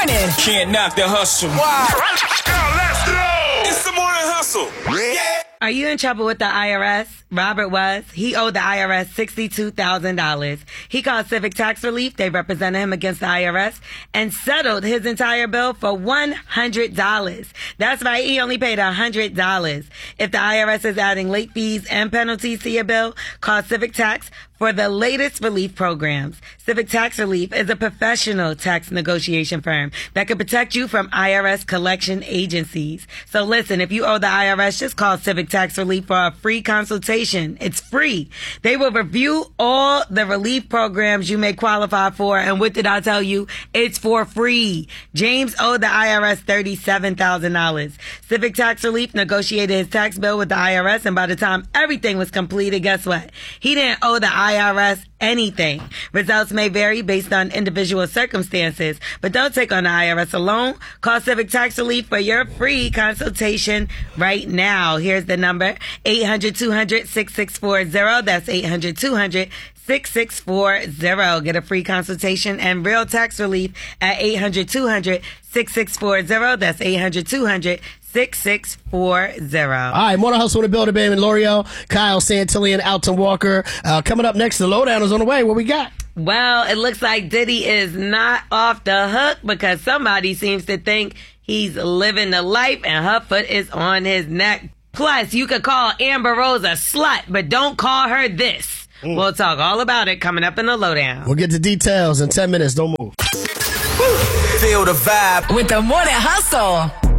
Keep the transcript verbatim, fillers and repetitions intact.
morning. Can't knock the hustle. Wow. Let's go. It's the morning hustle. Yeah. Are you in trouble with the I R S? Robert was. He owed the I R S sixty-two thousand dollars. He called Civic Tax Relief. They represented him against the I R S and settled his entire bill for one hundred dollars. That's right. He only paid one hundred dollars. If the I R S is adding late fees and penalties to your bill, call Civic Tax for the latest relief programs. Civic Tax Relief is a professional tax negotiation firm that can protect you from I R S collection agencies. So listen, if you owe the I R S, just call Civic Tax Relief for a free consultation. It's free. They will review all the relief programs you may qualify for. And what did I tell you? It's for free. James owed the I R S thirty-seven thousand dollars. Civic Tax Relief negotiated his tax bill with the I R S, and by the time everything was completed, guess what? He didn't owe the I R S anything. Results may vary based on individual circumstances, but don't take on the I R S alone. Call Civic Tax Relief for your free consultation right now. Here's the number, eight hundred, two hundred, six six four zero. That's eight hundred, two hundred, six six four zero. Get a free consultation and real tax relief at eight hundred, two hundred, six six four zero. That's eight hundred, two hundred, six six four zero. All right, Morning Hustle with the building, baby. L'Oreal, Kyle Santillan, Alton Walker. Uh, coming up next, the Lowdown is on the way. What we got? Well, it looks like Diddy is not off the hook because somebody seems to think he's living the life and her foot is on his neck. Plus, you could call Amber Rose a slut, but don't call her this. Mm. We'll talk all about it coming up in the Lowdown. We'll get the details in ten minutes. Don't move. Feel the vibe with the Morning Hustle.